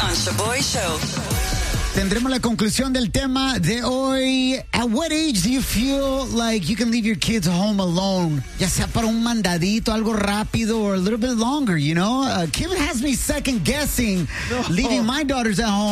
on Shaboy Show. Tendremos la conclusión del tema de hoy. At what age do you feel like you can leave your kids home alone? Ya sea para un mandadito, algo rápido, or a little bit longer, you know? Kim has me second guessing leaving my daughters at home.